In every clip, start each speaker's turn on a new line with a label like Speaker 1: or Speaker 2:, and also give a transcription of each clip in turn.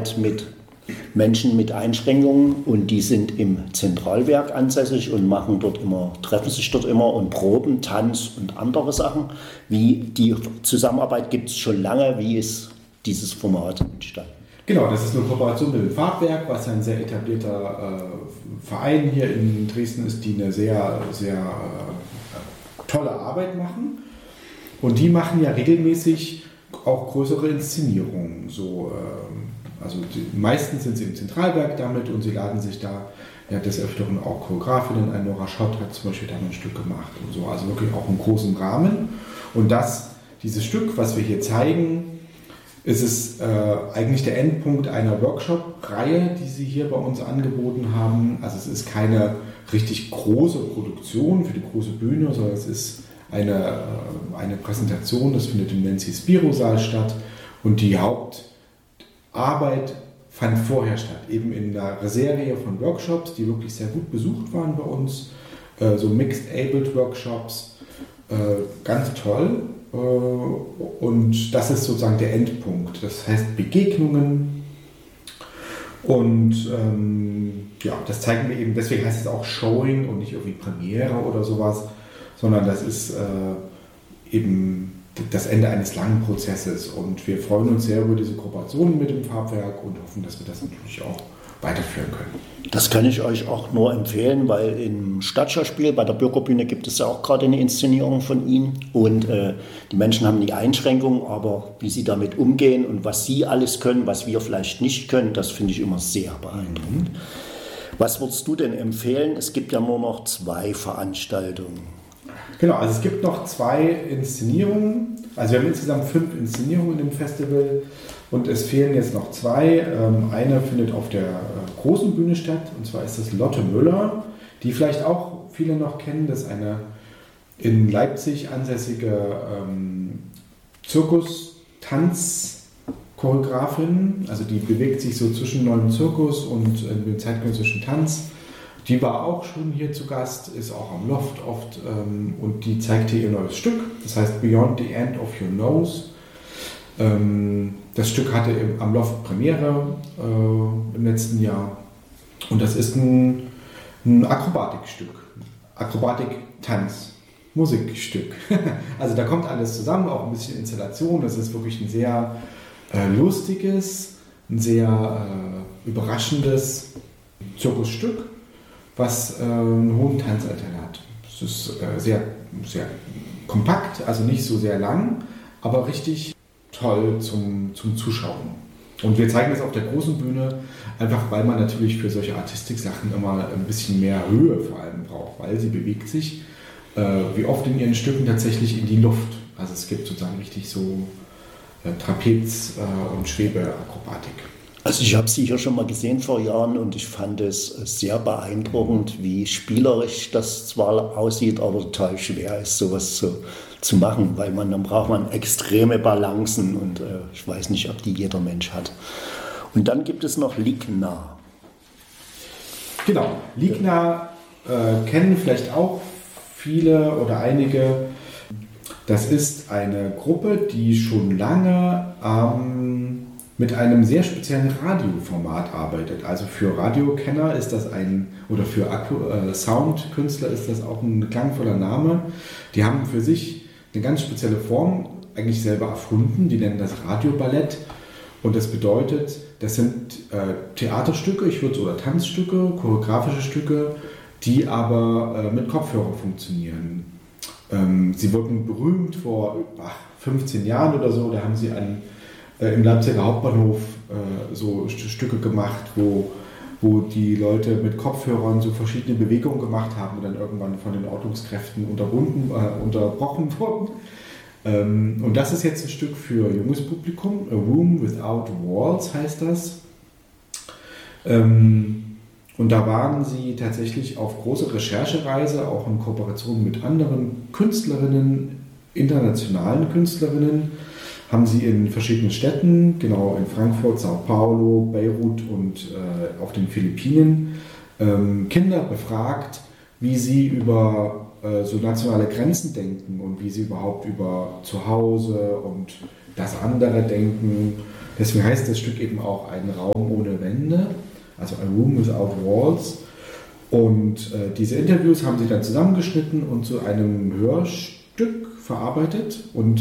Speaker 1: Zusammenarbeit mit Menschen mit Einschränkungen und die sind im Zentralwerk ansässig und treffen sich dort immer und proben Tanz und andere Sachen. Wie die Zusammenarbeit gibt es schon lange, wie ist dieses Format entstanden?
Speaker 2: Genau, das ist eine Kooperation mit dem Farbwerk, was ein sehr etablierter Verein hier in Dresden ist, die eine sehr, sehr tolle Arbeit machen. Und die machen ja regelmäßig auch größere Inszenierungen. Also meistens sind sie im Zentralwerk damit und sie laden sich da des Öfteren auch Choreografinnen ein. Nora Schott hat zum Beispiel da ein Stück gemacht und so. Also wirklich auch im großen Rahmen. Und dieses Stück, was wir hier zeigen, ist es eigentlich der Endpunkt einer Workshop-Reihe, die sie hier bei uns angeboten haben. Also es ist keine richtig große Produktion für die große Bühne, sondern es ist eine Präsentation, das findet im Nancy Spiro-Saal statt und die Hauptarbeit fand vorher statt, eben in einer Serie von Workshops, die wirklich sehr gut besucht waren bei uns, so Mixed-Abled Workshops, ganz toll. Und das ist sozusagen der Endpunkt. Das heißt Begegnungen. Und das zeigen wir eben, deswegen heißt es auch Showing und nicht irgendwie Premiere oder sowas, sondern das ist eben das Ende eines langen Prozesses. Und wir freuen uns sehr über diese Kooperation mit dem Farbwerk und hoffen, dass wir das natürlich auch weiterführen können.
Speaker 1: Das kann ich euch auch nur empfehlen, weil im Stadtschauspiel bei der Bürgerbühne gibt es ja auch gerade eine Inszenierung von Ihnen und die Menschen haben die Einschränkungen, aber wie sie damit umgehen und was sie alles können, was wir vielleicht nicht können, das finde ich immer sehr beeindruckend. Was würdest du denn empfehlen? Es gibt ja nur noch 2 Veranstaltungen.
Speaker 2: Genau, also es gibt noch 2 Inszenierungen. Also wir haben insgesamt 5 Inszenierungen im Festival und es fehlen jetzt noch 2. Eine findet auf der großen Bühne statt und zwar ist das Lotte Müller, die vielleicht auch viele noch kennen. Das ist eine in Leipzig ansässige Zirkus-Tanz-Choreografin. Also die bewegt sich so zwischen neuen Zirkus und dem zeitgenössischen Tanz. Die war auch schon hier zu Gast, ist auch am Loft oft und die zeigt hier ihr neues Stück. Das heißt Beyond the End of Your Nose. Das Stück hatte am Loft Premiere im letzten Jahr. Und das ist ein Akrobatikstück. Akrobatik-Tanz. Musikstück. Also da kommt alles zusammen, auch ein bisschen Installation. Das ist wirklich ein sehr lustiges, ein sehr überraschendes Zirkusstück, was einen hohen Tanzanteil hat. Es ist sehr, sehr kompakt, also nicht so sehr lang, aber richtig toll zum Zuschauen. Und wir zeigen das auf der großen Bühne, einfach weil man natürlich für solche Artistik-Sachen immer ein bisschen mehr Höhe vor allem braucht, weil sie bewegt sich wie oft in ihren Stücken tatsächlich in die Luft. Also es gibt sozusagen richtig so Trapez- und Schwebeakrobatik.
Speaker 1: Also ich habe sie hier schon mal gesehen vor Jahren und ich fand es sehr beeindruckend, wie spielerisch das zwar aussieht, aber total schwer ist, sowas zu machen, weil dann braucht man extreme Balancen und ich weiß nicht, ob die jeder Mensch hat. Und dann gibt es noch Ligna.
Speaker 2: Genau, Ligna kennen vielleicht auch viele oder einige. Das ist eine Gruppe, die schon lange mit einem sehr speziellen Radioformat arbeitet. Also für Radiokenner ist das oder für Soundkünstler ist das auch ein klangvoller Name. Die haben für sich eine ganz spezielle Form eigentlich selber erfunden. Die nennen das Radioballett. Und das bedeutet, das sind Theaterstücke, oder Tanzstücke, choreografische Stücke, die aber mit Kopfhörer funktionieren. Sie wurden berühmt vor 15 Jahren oder so. Da haben sie im Leipziger Hauptbahnhof so Stücke gemacht, wo die Leute mit Kopfhörern so verschiedene Bewegungen gemacht haben und dann irgendwann von den Ordnungskräften unterbrochen wurden. Und das ist jetzt ein Stück für junges Publikum. A Room Without Walls heißt das. Und da waren sie tatsächlich auf große Recherchereise, auch in Kooperation mit anderen Künstlerinnen, internationalen Künstlerinnen, haben sie in verschiedenen Städten, genau in Frankfurt, Sao Paulo, Beirut und auf den Philippinen, Kinder befragt, wie sie über so nationale Grenzen denken und wie sie überhaupt über Zuhause und das andere denken. Deswegen heißt das Stück eben auch ein Raum ohne Wände, also a room without walls. Und diese Interviews haben sie dann zusammengeschnitten und zu einem Hörstück verarbeitet. Und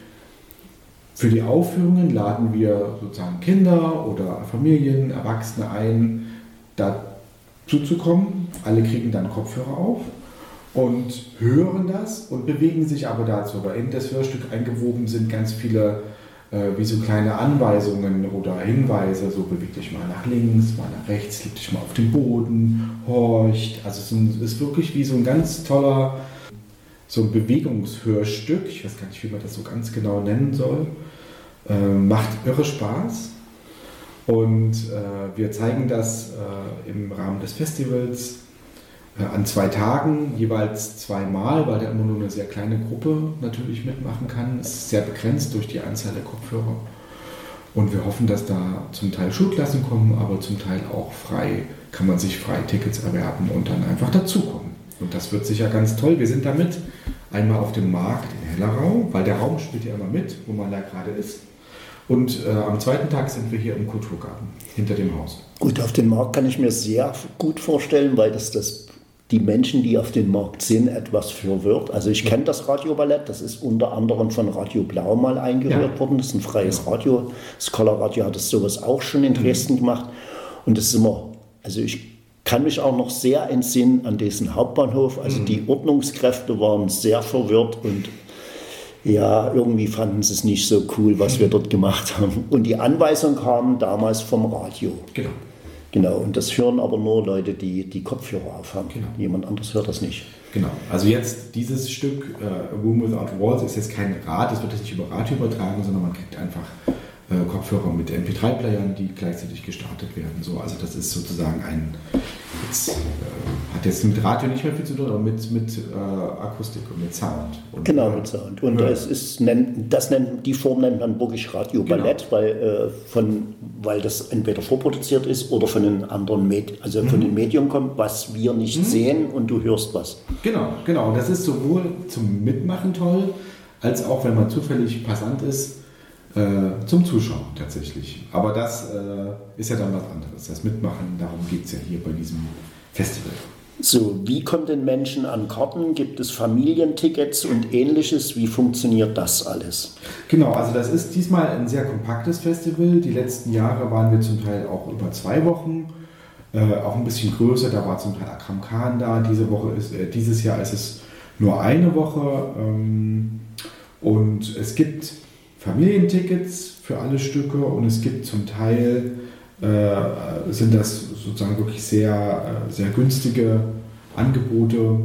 Speaker 2: für die Aufführungen laden wir sozusagen Kinder oder Familien, Erwachsene ein, dazu zu kommen. Alle kriegen dann Kopfhörer auf und hören das und bewegen sich aber dazu. Aber in das Hörstück eingewoben sind ganz viele wie so kleine Anweisungen oder Hinweise, so beweg dich mal nach links, mal nach rechts, leg dich mal auf den Boden, horcht. Also es ist wirklich wie so ein ganz toller, so ein Bewegungshörstück. Ich weiß gar nicht, wie man das so ganz genau nennen soll. Macht irre Spaß. Und wir zeigen das im Rahmen des Festivals an 2 Tagen, jeweils 2-mal, weil da immer nur eine sehr kleine Gruppe natürlich mitmachen kann. Es ist sehr begrenzt durch die Anzahl der Kopfhörer. Und wir hoffen, dass da zum Teil Schulklassen kommen, aber zum Teil auch kann man sich frei Tickets erwerben und dann einfach dazukommen. Und das wird sicher ganz toll. Wir sind damit einmal auf dem Markt in Hellerau, weil der Raum spielt ja immer mit, wo man da gerade ist. Und am 2. Tag sind wir hier im Kulturgarten, hinter dem Haus.
Speaker 1: Gut, auf den Markt kann ich mir sehr gut vorstellen, weil die Menschen, die auf dem Markt sind, etwas verwirrt. Also ich kenne das Radioballett, das ist unter anderem von Radio Blau mal eingeführt worden. Das ist ein freies Radio. Scala Radio hat das sowas auch schon in Dresden gemacht. Und das ist immer, also ich kann mich auch noch sehr entsinnen an diesen Hauptbahnhof. Also die Ordnungskräfte waren sehr verwirrt und ja, irgendwie fanden sie es nicht so cool, was wir dort gemacht haben. Und die Anweisung kam damals vom Radio. Genau, und das hören aber nur Leute, die Kopfhörer aufhaben. Genau. Jemand anderes hört das nicht.
Speaker 2: Genau, also jetzt dieses Stück A Room Without Walls ist jetzt kein Rad, das wird jetzt nicht über Radio übertragen, sondern man kriegt einfach Kopfhörer mit MP3-Playern, die gleichzeitig gestartet werden. So, also das ist sozusagen hat jetzt mit Radio nicht mehr viel zu tun, aber mit Akustik und mit Sound.
Speaker 1: Genau, mit Sound. Und die Form nennt man wirklich Radio-Ballett, genau. weil das entweder vorproduziert ist oder von einem anderen von dem Medium kommt, was wir nicht sehen und du hörst was.
Speaker 2: Genau. Das ist sowohl zum Mitmachen toll, als auch, wenn man zufällig passant ist, zum Zuschauen tatsächlich. Aber das ist ja dann was anderes. Das Mitmachen, darum geht es ja hier bei diesem Festival.
Speaker 1: So, wie kommen denn Menschen an Karten? Gibt es Familientickets und Ähnliches? Wie funktioniert das alles?
Speaker 2: Genau, also das ist diesmal ein sehr kompaktes Festival. Die letzten Jahre waren wir zum Teil auch über 2 Wochen, auch ein bisschen größer. Da war zum Teil Akram Khan da. Dieses Jahr ist es nur 1 Woche. Und es gibt Familientickets für alle Stücke und es gibt zum Teil sind das sozusagen wirklich sehr, sehr günstige Angebote,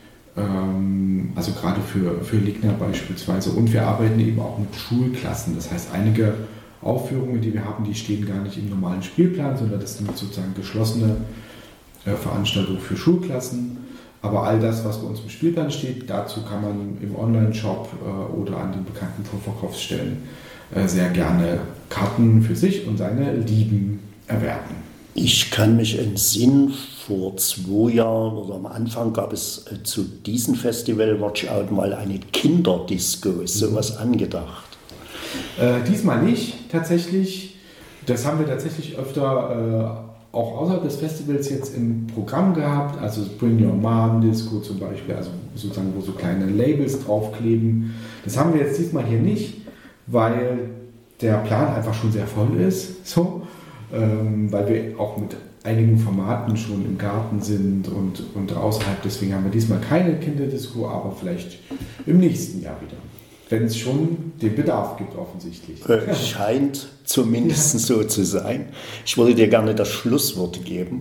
Speaker 2: also gerade für Ligner beispielsweise. Und wir arbeiten eben auch mit Schulklassen. Das heißt, einige Aufführungen, die wir haben, die stehen gar nicht im normalen Spielplan, sondern das sind sozusagen geschlossene Veranstaltungen für Schulklassen. Aber all das, was bei uns im Spielplan steht, dazu kann man im Online-Shop oder an den bekannten Vorverkaufsstellen sehr gerne Karten für sich und seine Lieben erwerben.
Speaker 1: Ich kann mich entsinnen, vor 2 Jahren oder am Anfang gab es zu diesem Festival Watch Out mal eine Kinderdisco. Ist sowas angedacht?
Speaker 2: Diesmal nicht, tatsächlich. Das haben wir tatsächlich öfter auch außerhalb des Festivals jetzt im Programm gehabt, also Bring Your Mom Disco zum Beispiel, also sozusagen, wo so kleine Labels draufkleben. Das haben wir jetzt diesmal hier nicht, weil der Plan einfach schon sehr voll ist, weil wir auch mit einigen Formaten schon im Garten sind und außerhalb. Deswegen haben wir diesmal keine Kinderdisco, aber vielleicht im nächsten Jahr wieder. Wenn es schon den Bedarf gibt, offensichtlich.
Speaker 1: Scheint zumindest so zu sein. Ich würde dir gerne das Schlusswort geben.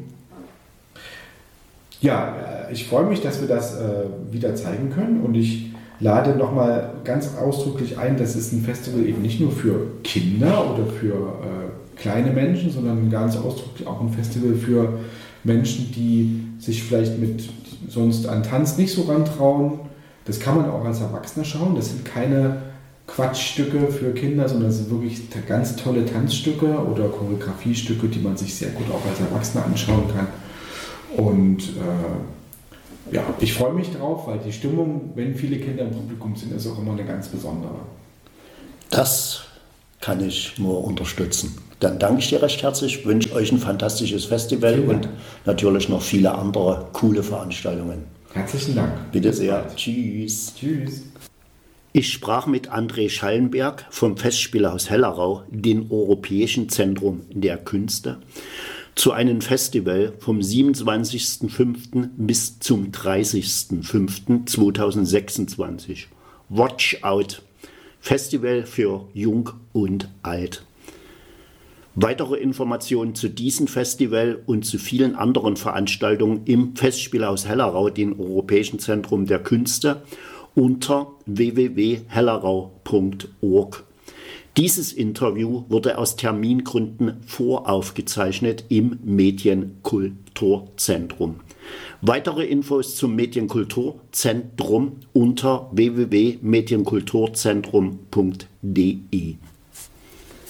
Speaker 2: Ja, ich freue mich, dass wir das wieder zeigen können und ich lade nochmal ganz ausdrücklich ein, das ist ein Festival eben nicht nur für Kinder oder für kleine Menschen, sondern ganz ausdrücklich auch ein Festival für Menschen, die sich vielleicht sonst an Tanz nicht so rantrauen. Das kann man auch als Erwachsener schauen. Das sind keine Quatschstücke für Kinder, sondern es sind wirklich ganz tolle Tanzstücke oder Choreografiestücke, die man sich sehr gut auch als Erwachsener anschauen kann. Und ich freue mich drauf, weil die Stimmung, wenn viele Kinder im Publikum sind, ist auch immer eine ganz besondere.
Speaker 1: Das kann ich nur unterstützen. Dann danke ich dir recht herzlich, wünsche euch ein fantastisches Festival und natürlich noch viele andere coole Veranstaltungen.
Speaker 2: Herzlichen Dank.
Speaker 1: Bitte sehr. Tschüss.
Speaker 2: Tschüss.
Speaker 1: Ich sprach mit André Schallenberg vom Festspielhaus Hellerau, dem Europäischen Zentrum der Künste, zu einem Festival vom 27.05. bis zum 30.05.2026. Watch Out. Festival für Jung und Alt. Weitere Informationen zu diesem Festival und zu vielen anderen Veranstaltungen im Festspielhaus Hellerau, dem Europäischen Zentrum der Künste, unter www.hellerau.org. Dieses Interview wurde aus Termingründen voraufgezeichnet im Medienkulturzentrum. Weitere Infos zum Medienkulturzentrum unter www.medienkulturzentrum.de.